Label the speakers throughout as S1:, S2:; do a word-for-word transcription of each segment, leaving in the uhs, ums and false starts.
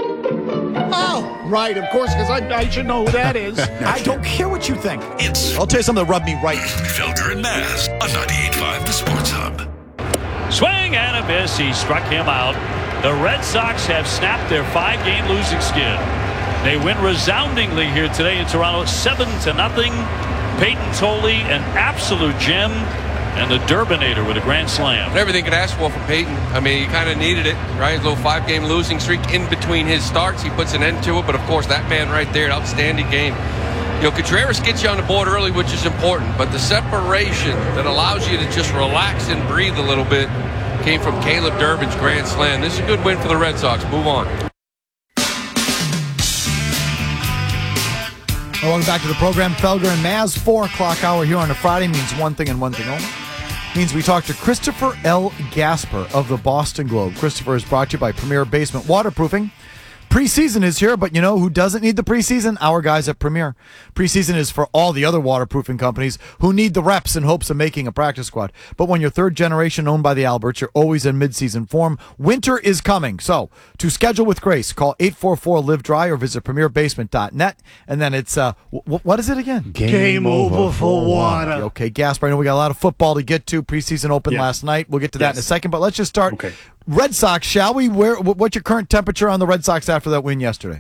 S1: Oh, right, of course, because I, I should know who that is.
S2: I don't care what you think.
S3: It's
S2: I'll tell you something that rubbed me right.
S3: Felger and Maz on ninety-eight point five The Sports Hub.
S4: Swing and a miss. He struck him out. The Red Sox have snapped their five-game losing skid. They win resoundingly here today in Toronto, seven to nothing. Peyton Tolley, an absolute gem, and the Durbinator with a grand slam.
S5: Everything could ask for from Peyton. I mean, he kind of needed it, right? His little five-game losing streak in between his starts. He puts an end to it, but of course, that man right there, an outstanding game. You know, Contreras gets you on the board early, which is important, but the separation that allows you to just relax and breathe a little bit came from Caleb Durbin's grand slam. This is a good win for the Red Sox. Move on.
S2: Welcome back to the program. Felger and Maz, four o'clock hour here on a Friday means one thing and one thing only. Means we talk to Christopher L. Gasper of the Boston Globe. Christopher is brought to you by Premier Basement Waterproofing. Preseason is here, but you know who doesn't need the preseason? Our guys at Premier. Preseason is for all the other waterproofing companies who need the reps in hopes of making a practice squad. But when you're third generation owned by the Alberts, you're always in midseason form. Winter is coming. So to schedule with grace, call eight four four live dry or visit premier basement dot net. And then it's, uh, w- what is it again?
S1: Game, Game over for water.
S2: Okay, Gasper, I know we got a lot of football to get to. Preseason open
S1: yeah.
S2: last night. We'll get to that yes. in a second, but let's just start.
S1: Okay.
S2: Red Sox, shall we? Where? What's your current temperature on the Red Sox after that win yesterday?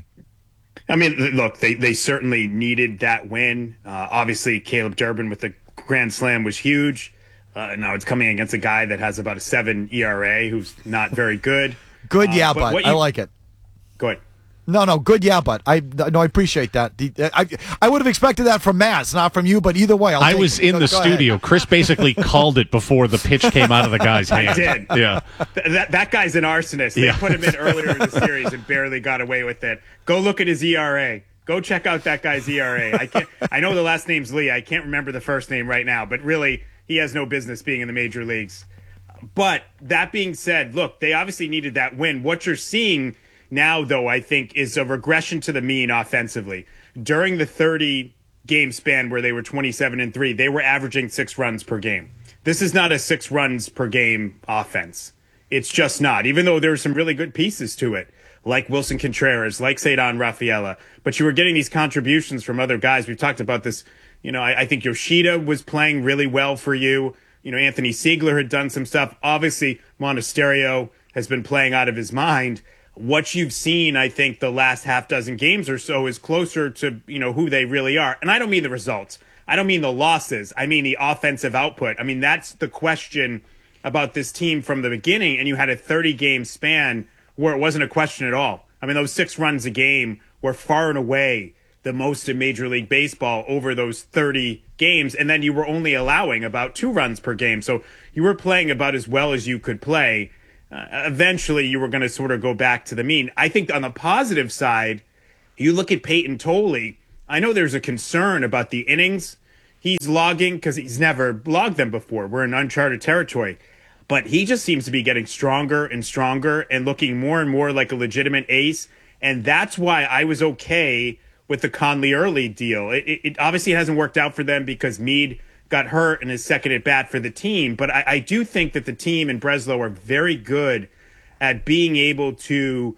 S6: I mean, look, they, they certainly needed that win. Uh, obviously, Caleb Durbin with the grand slam was huge. Uh, now it's coming against a guy that has about a seven E R A who's not very good.
S2: Good,
S6: uh,
S2: yeah,
S6: but,
S2: but
S6: you,
S2: I like it.
S6: Go ahead.
S2: No, no, good, yeah, but I no, I appreciate that. The, I I would have expected that from Maz, not from you, but either way, I'll
S7: I
S2: take
S7: was
S2: it.
S7: in
S2: Go,
S7: the
S2: go
S7: studio.
S2: ahead.
S7: Chris basically called it before the pitch came out of the guy's hand.
S6: I did.
S7: Yeah.
S6: Th- that that guy's an arsonist. They
S7: Yeah.
S6: put him in earlier in the series and barely got away with it. Go look at his E R A. Go check out that guy's E R A. I can't. I know the last name's Lee. I can't remember the first name right now, but really, he has no business being in the major leagues. But that being said, look, they obviously needed that win. What you're seeing now, though, I think, is a regression to the mean offensively. During the thirty game span where they were twenty-seven and three, they were averaging six runs per game. This is not a six runs per game offense. It's just not, even though there are some really good pieces to it, like Wilson Contreras, like Ceddanne Rafaela. But you were getting these contributions from other guys. We've talked about this. You know, I, I think Yoshida was playing really well for you. You know, Anthony Siegler had done some stuff. Obviously, Monasterio has been playing out of his mind. What you've seen, I think, the last half dozen games or so is closer to, you know, who they really are. And I don't mean the results. I don't mean the losses. I mean the offensive output. I mean, that's the question about this team from the beginning. And you had a thirty game span where it wasn't a question at all. I mean, those six runs a game were far and away the most in Major League Baseball over those thirty games. And then you were only allowing about two runs per game. So you were playing about as well as you could play. Uh, eventually, you were going to sort of go back to the mean. I think on the positive side, you look at Peyton Tolley. I know there's a concern about the innings he's logging because he's never logged them before. We're in uncharted territory. But he just seems to be getting stronger and stronger and looking more and more like a legitimate ace. And that's why I was okay with the Conley Early deal. It, it, it obviously hasn't worked out for them because Meade got hurt in his second at bat for the team. But I, I do think that the team and Breslow are very good at being able to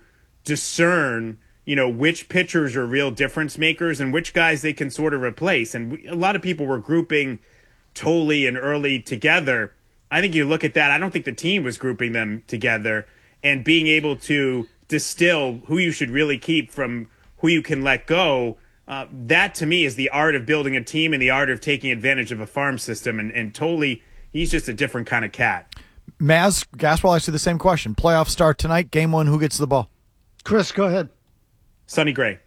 S6: discern, you know, which pitchers are real difference makers and which guys they can sort of replace. And we, a lot of people were grouping Tolley and Early together. I think you look at that, I don't think the team was grouping them together and being able to distill who you should really keep from who you can let go. Uh, that, to me, is the art of building a team and the art of taking advantage of a farm system. And, and Tolley, he's just a different kind of cat.
S2: Maz, Gaspar, I ask you the same question. Playoff start tonight, game one, who gets the ball?
S1: Chris, go ahead.
S6: Sonny Gray.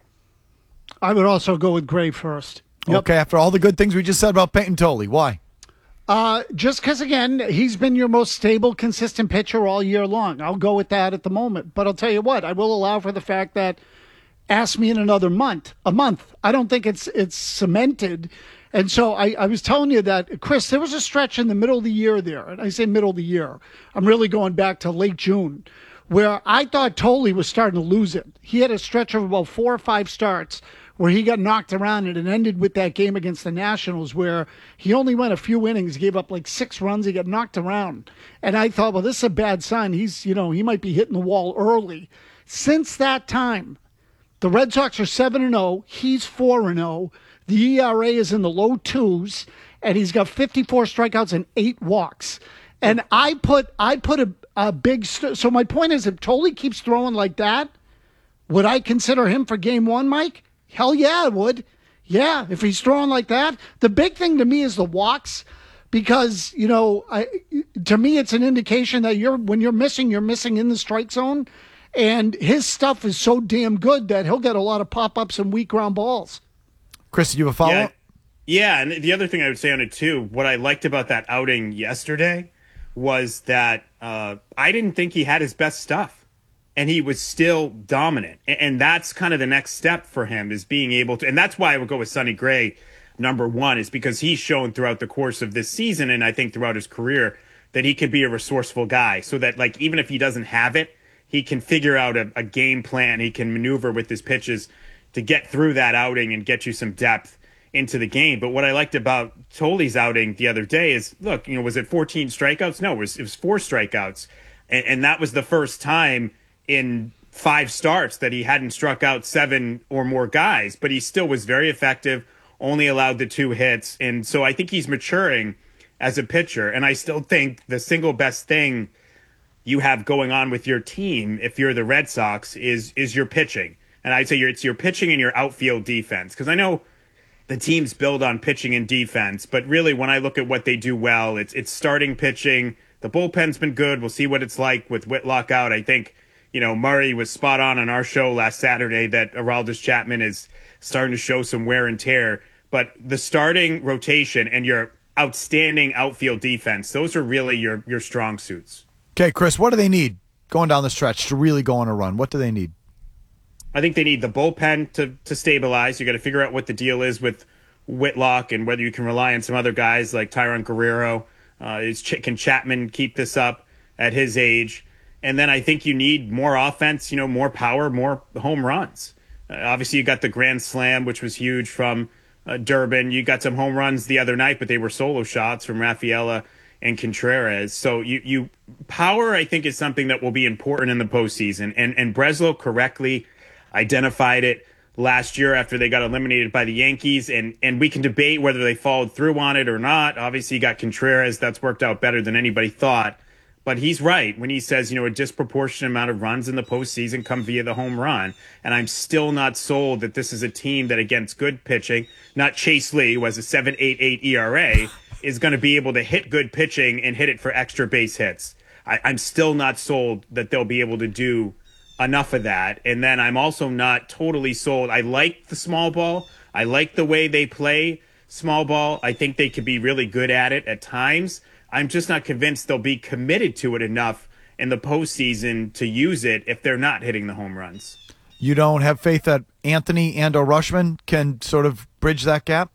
S1: I would also go with Gray first.
S2: Yep. Okay, after all the good things we just said about Peyton Tolley, why?
S1: Uh, just because, again, he's been your most stable, consistent pitcher all year long. I'll go with that at the moment. But I'll tell you what, I will allow for the fact that ask me in another month, a month. I don't think it's it's cemented. And so I, I was telling you that, Chris, there was a stretch in the middle of the year there. And I say middle of the year. I'm really going back to late June, where I thought Tolley was starting to lose it. He had a stretch of about four or five starts where he got knocked around, and it ended with that game against the Nationals where he only went a few innings, gave up like six runs, he got knocked around. And I thought, well, this is a bad sign. He's, you know, he might be hitting the wall early. Since that time, the Red Sox are seven and oh. He's four and oh. The E R A is in the low twos, and he's got fifty-four strikeouts and eight walks. And I put I put a, a big st- – so my point is if Tolley keeps throwing like that, would I consider him for game one, Mike? Hell yeah, I would. Yeah, if he's throwing like that. The big thing to me is the walks because, you know, I, to me it's an indication that you're when you're missing, you're missing in the strike zone. And his stuff is so damn good that he'll get a lot of pop-ups and weak ground balls.
S2: Chris, do you have a follow-up?
S6: Yeah. yeah, and the other thing I would say on it, too, what I liked about that outing yesterday was that uh, I didn't think he had his best stuff, and he was still dominant. And, and that's kind of the next step for him is being able to – and that's why I would go with Sonny Gray, number one, is because he's shown throughout the course of this season and I think throughout his career that he can be a resourceful guy so that, like, even if he doesn't have it, he can figure out a, a game plan. He can maneuver with his pitches to get through that outing and get you some depth into the game. But what I liked about Tolley's outing the other day is, look, you know, was it fourteen strikeouts? No, it was, it was four strikeouts. And, and that was the first time in five starts that he hadn't struck out seven or more guys. But he still was very effective, only allowed the two hits. And so I think he's maturing as a pitcher. And I still think the single best thing you have going on with your team, if you're the Red Sox, is is your pitching. And I'd say your, it's your pitching and your outfield defense. Because I know the teams build on pitching and defense, but really when I look at what they do well, it's it's starting pitching. The bullpen's been good. We'll see what it's like with Whitlock out. I think, you know, Murray was spot on on our show last Saturday that Aroldis Chapman is starting to show some wear and tear. But the starting rotation and your outstanding outfield defense, those are really your your strong suits.
S2: Okay, Chris, what do they need going down the stretch to really go on a run? What do they need?
S6: I think they need the bullpen to, to stabilize. You got to figure out what the deal is with Whitlock and whether you can rely on some other guys like Tyron Guerrero. Uh, is Ch- can Chapman keep this up at his age? And then I think you need more offense, you know, more power, more home runs. Uh, obviously, you got the grand slam, which was huge from uh, Durbin. You got some home runs the other night, but they were solo shots from Rafaela and Contreras. So you, you power, I think, is something that will be important in the postseason. And, and Breslow correctly identified it last year after they got eliminated by the Yankees, and and we can debate whether they followed through on it or not. Obviously, you got Contreras. That's worked out better than anybody thought. But he's right when he says, you know, a disproportionate amount of runs in the postseason come via the home run. And I'm still not sold that this is a team that, against good pitching, not Chase Lee, who has a seven point eight eight E R A, is going to be able to hit good pitching and hit it for extra base hits. I, I'm still not sold that they'll be able to do enough of that. And then I'm also not totally sold. I like the small ball. I like the way they play small ball. I think they could be really good at it at times. I'm just not convinced they'll be committed to it enough in the postseason to use it if they're not hitting the home runs.
S2: You don't have faith that Anthony and or Rutschman can sort of bridge that gap?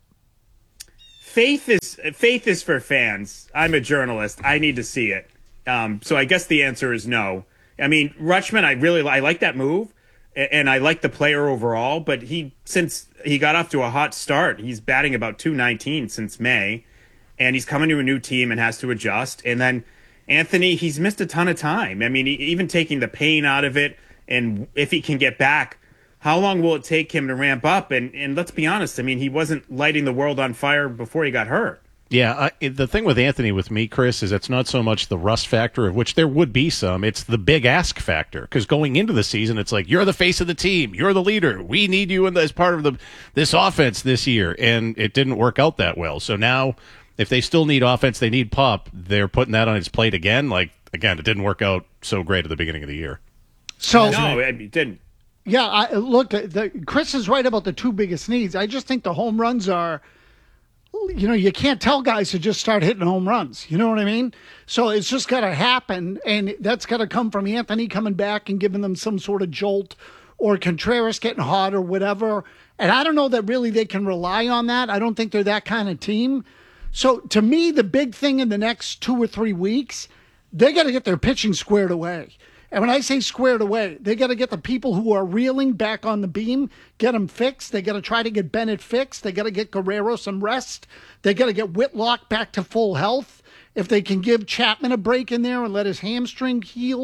S6: Faith is faith is for fans. I'm a journalist. I need to see it. Um, so I guess the answer is no. I mean, Rutschman, I really I like that move, and I like the player overall. But he, since he got off to a hot start, he's batting about two nineteen since May, and he's coming to a new team and has to adjust. And then Anthony, he's missed a ton of time. I mean, even taking the pain out of it, and if he can get back, how long will it take him to ramp up? And and let's be honest, I mean, he wasn't lighting the world on fire before he got hurt.
S7: Yeah, I, the thing with Anthony, with me, Chris, is it's not so much the rust factor, of which there would be some. It's the big ask factor. Because going into the season, it's like, you're the face of the team. You're the leader. We need you in the, as part of the this offense this year. And it didn't work out that well. So now, if they still need offense, they need pop, they're putting that on his plate again. Like, again, it didn't work out so great at the beginning of the year.
S1: So
S6: No, it didn't.
S1: Yeah, I, look, the, Chris is right about the two biggest needs. I just think the home runs are, you know, you can't tell guys to just start hitting home runs. You know what I mean? So it's just got to happen, and that's got to come from Anthony coming back and giving them some sort of jolt, or Contreras getting hot or whatever. And I don't know that really they can rely on that. I don't think they're that kind of team. So to me, the big thing in the next two or three weeks, they got to get their pitching squared away. And when I say squared away, they got to get the people who are reeling back on the beam, get them fixed. They got to try to get Bennett fixed. They got to get Guerrero some rest. They got to get Whitlock back to full health. If they can give Chapman a break in there and let his hamstring heal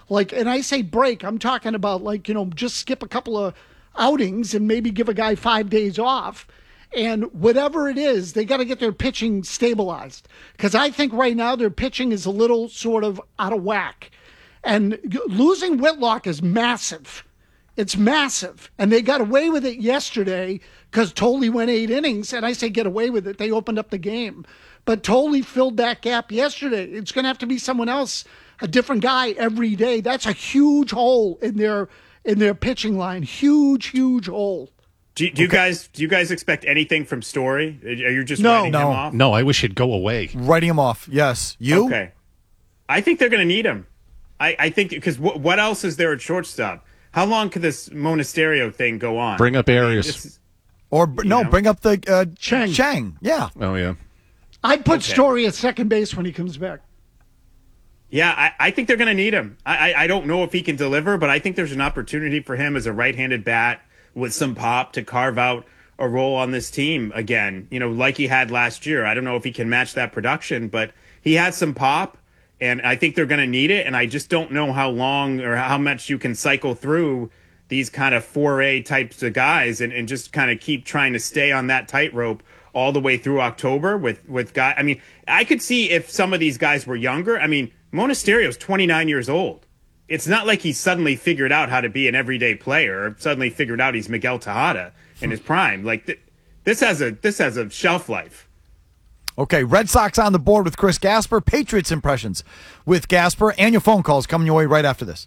S1: Like, and I say break, I'm talking about like, you know, just skip a couple of outings and maybe give a guy five days off. And whatever it is, they got to get their pitching stabilized. Because I think right now their pitching is a little sort of out of whack. And losing Whitlock is massive. It's massive. And they got away with it yesterday because Tolley went eight innings. And I say get away with it. They opened up the game. But Tolley filled that gap yesterday. It's going to have to be someone else, a different guy every day. That's a huge hole in their in their pitching line. Huge, huge hole.
S6: Do, do you okay. guys do you guys expect anything from Story? Are you just
S1: no,
S6: writing
S2: no.
S6: him off?
S7: No, I wish he'd go away.
S2: Writing him off, yes. You?
S6: Okay. I think they're going to need him. I, I think because w- what else is there at shortstop? How long could this Monasterio thing go on?
S7: Bring up Arias.
S6: I mean, is,
S2: or no, know? bring up the uh,
S1: Chang.
S2: Chang, yeah.
S7: Oh, yeah.
S1: I'd put
S6: okay.
S1: Story at second base when he comes back.
S6: Yeah, I, I think they're going to need him. I, I, I don't know if he can deliver, but I think there's an opportunity for him as a right-handed bat with some pop to carve out a role on this team again, you know, like he had last year. I don't know if he can match that production, but he had some pop, and I think they're going to need it, and I just don't know how long or how much you can cycle through these kind of four A types of guys and, and just kind of keep trying to stay on that tightrope all the way through October with, with guys. I mean, I could see if some of these guys were younger. I mean, Monasterio's twenty-nine years old. It's not like he suddenly figured out how to be an everyday player or suddenly figured out he's Miguel Tejada in his prime. Like th- this has a this has a shelf life.
S2: Okay, Red Sox on the board with Chris Gasper. Patriots impressions with Gasper, and your phone calls coming your way right after this.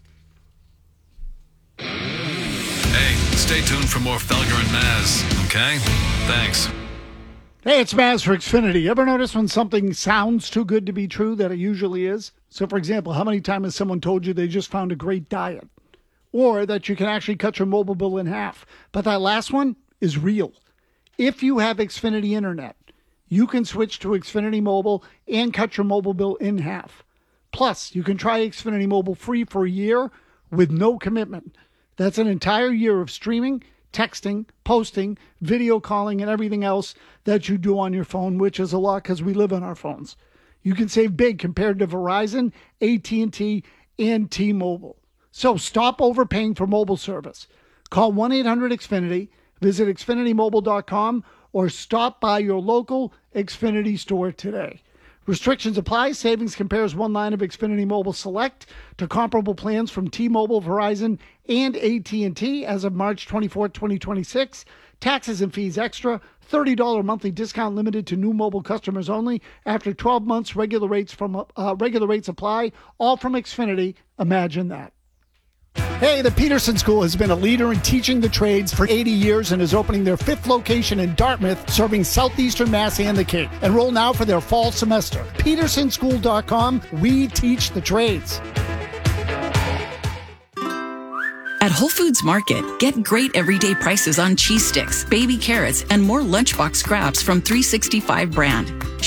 S3: Hey, stay tuned for more Felger and Maz, okay? Thanks.
S1: Hey, it's Maz for Xfinity. Ever notice when something sounds too good to be true that it usually is? So, for example, how many times has someone told you they just found a great diet? Or that you can actually cut your mobile bill in half? But that last one is real. If you have Xfinity Internet, you can switch to Xfinity Mobile and cut your mobile bill in half. Plus, you can try Xfinity Mobile free for a year with no commitment. That's an entire year of streaming, texting, posting, video calling, and everything else that you do on your phone, which is a lot because we live on our phones. You can save big compared to Verizon, A T and T, and T-Mobile. So stop overpaying for mobile service. Call one eight hundred X Finity, visit Xfinity Mobile dot com, or stop by your local Xfinity store today. Restrictions apply. Savings compares one line of Xfinity Mobile Select to comparable plans from T-Mobile, Verizon, and A T and T as of March twenty-fourth, twenty twenty-six. Taxes and fees extra. thirty dollars monthly discount limited to new mobile customers only. After twelve months, regular rates from uh, regular rates apply. All from Xfinity. Imagine that. Hey, the Peterson School has been a leader in teaching the trades for eighty years and is opening their fifth location in Dartmouth, serving southeastern Mass and the Cape. Enroll now for their fall semester. Peterson School dot com. We teach the trades.
S8: At Whole Foods Market, get great everyday prices on cheese sticks, baby carrots, and more lunchbox scraps from three sixty-five brand.